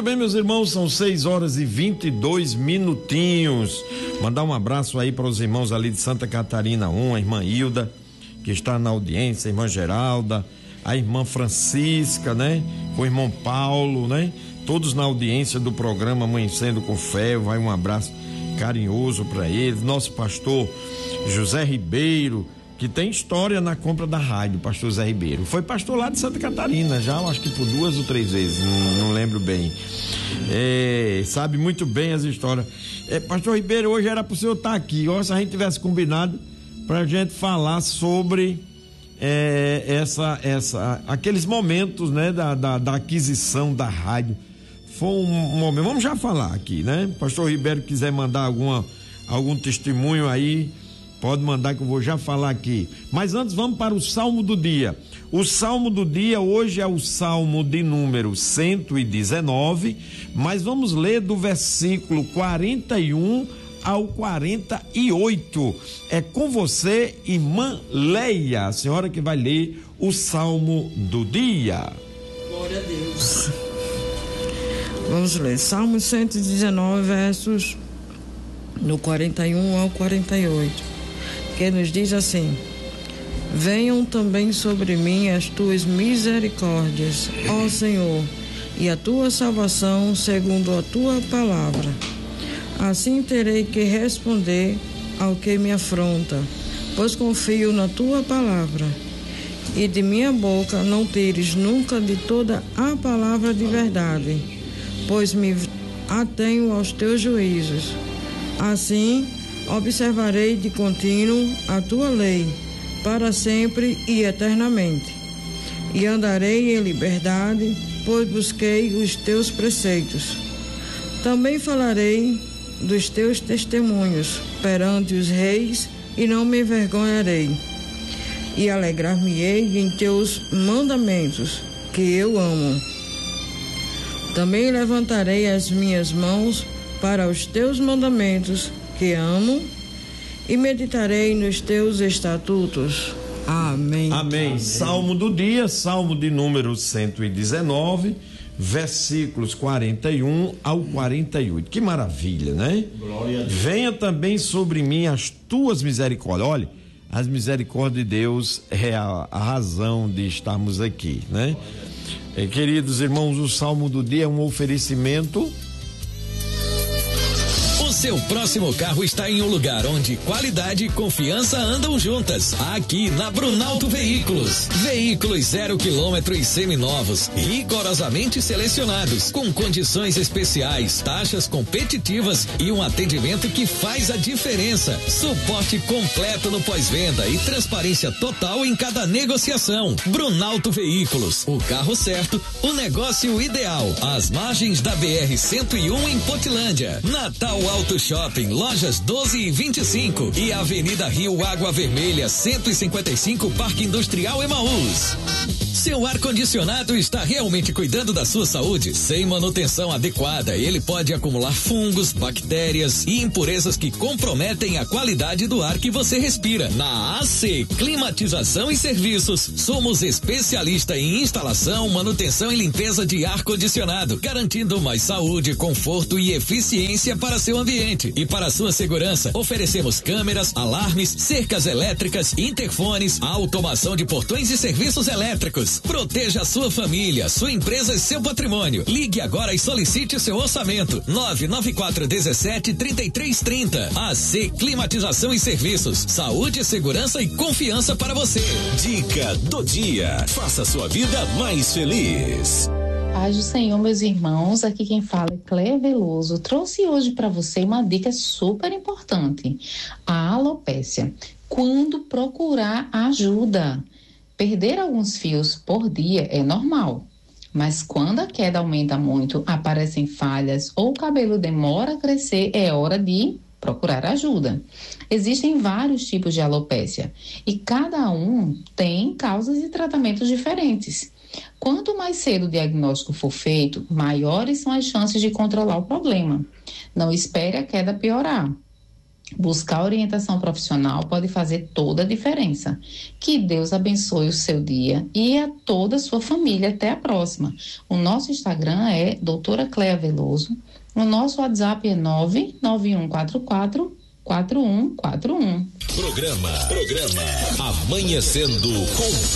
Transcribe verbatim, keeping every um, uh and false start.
bem, meus irmãos, são seis horas e vinte e dois minutinhos. Mandar um abraço aí para os irmãos ali de Santa Catarina um, a irmã Hilda, que está na audiência, a irmã Geralda, a irmã Francisca, né? O irmão Paulo, né? Todos na audiência do programa Amanhecendo com Fé. Vai um abraço carinhoso para eles. Nosso pastor José Ribeiro, que tem história na compra da rádio, pastor José Ribeiro. Foi pastor lá de Santa Catarina, já acho que por duas ou três vezes, não, não lembro bem. É, sabe muito bem as histórias. É, pastor Ribeiro, hoje era pro senhor estar aqui, ó, se a gente tivesse combinado pra gente falar sobre é, essa, essa, aqueles momentos, né, da, da, da aquisição da rádio. Foi um momento, vamos já falar aqui, né? Pastor Ribeiro quiser mandar alguma, algum testemunho aí, pode mandar que eu vou já falar aqui. Mas antes vamos para o Salmo do dia. O Salmo do dia hoje é o Salmo de número cento e dezenove, mas vamos ler do versículo quarenta e um ao quarenta e oito. É com você, irmã Leia, a senhora que vai ler o Salmo do dia. Glória a Deus. Vamos ler Salmo cento e dezenove, versos no quarenta e um ao quarenta e oito, que nos diz assim: venham também sobre mim as tuas misericórdias, ó Senhor, e a tua salvação segundo a tua palavra. Assim terei que responder ao que me afronta, pois confio na tua palavra. E de minha boca não tires nunca de toda a palavra de verdade, pois me atenho aos teus juízos. Assim observarei de contínuo a tua lei, para sempre e eternamente. E andarei em liberdade, pois busquei os teus preceitos. Também falarei dos teus testemunhos perante os reis, e não me envergonharei. E alegrar-me-ei em teus mandamentos, que eu amo. Também levantarei as minhas mãos para os teus mandamentos, que amo, e meditarei nos teus estatutos. Amém. Amém. Amém. Salmo do dia, Salmo de número cento e dezenove, versículos quarenta e um ao quarenta e oito. Que maravilha, né? Glória a Deus. Venha também sobre mim as tuas misericórdias. Olha, as misericórdias de Deus é a, a razão de estarmos aqui, né? É, queridos irmãos, o Salmo do dia é um oferecimento. O seu próximo carro está em um lugar onde qualidade e confiança andam juntas. Aqui na Brunalto Veículos. Veículos zero quilômetro e seminovos, rigorosamente selecionados, com condições especiais, taxas competitivas e um atendimento que faz a diferença. Suporte completo no pós-venda e transparência total em cada negociação. Brunalto Veículos, o carro certo, o negócio ideal. Às margens da B R cento e um em Potilândia. Natal Auto Shopping, lojas doze e vinte e cinco e Avenida Rio Água Vermelha cento e cinquenta e cinco, Parque Industrial Emaús. Seu ar-condicionado está realmente cuidando da sua saúde? Sem manutenção adequada, ele pode acumular fungos, bactérias e impurezas que comprometem a qualidade do ar que você respira. Na A C Climatização e Serviços, somos especialistas em instalação, manutenção e limpeza de ar-condicionado, garantindo mais saúde, conforto e eficiência para seu ambiente. E para sua segurança, oferecemos câmeras, alarmes, cercas elétricas, interfones, automação de portões e serviços elétricos. Proteja a sua família, sua empresa e seu patrimônio. Ligue agora e solicite o seu orçamento. nove nove quatro um sete, três três três zero. A C Climatização e Serviços. Saúde, segurança e confiança para você. Dica do dia. Faça a sua vida mais feliz. Paz do Senhor, meus irmãos, aqui quem fala é Cléia Veloso. Trouxe hoje para você uma dica super importante: a alopécia. Quando procurar ajuda? Perder alguns fios por dia é normal, mas quando a queda aumenta muito, aparecem falhas ou o cabelo demora a crescer, é hora de procurar ajuda. Existem vários tipos de alopécia e cada um tem causas e tratamentos diferentes. Quanto mais cedo o diagnóstico for feito, maiores são as chances de controlar o problema. Não espere a queda piorar. Buscar orientação profissional pode fazer toda a diferença. Que Deus abençoe o seu dia e a toda a sua família. Até a próxima. O nosso Instagram é doutora Cléa Veloso. O nosso WhatsApp é nove nove um quatro quatro quatro um quatro um. Programa, programa Amanhecendo com